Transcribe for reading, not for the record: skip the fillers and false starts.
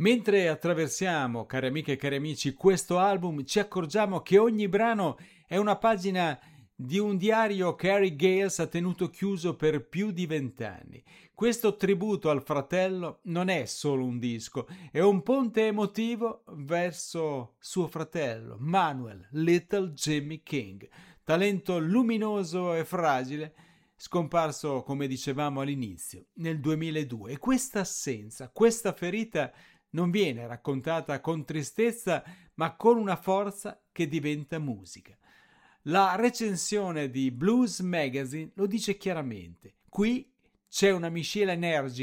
Mentre attraversiamo, cari amiche e cari amici, questo album, ci accorgiamo che ogni brano è una pagina di un diario che Harry Gales ha tenuto chiuso per più di 20 anni. Questo tributo al fratello non è solo un disco, è un ponte emotivo verso suo fratello, Manuel Little Jimmy King, talento luminoso e fragile, scomparso, come dicevamo all'inizio, nel 2002. E questa assenza, questa ferita non viene raccontata con tristezza, ma con una forza che diventa musica. La recensione di Blues Magazine lo dice chiaramente. Qui c'è una miscela energica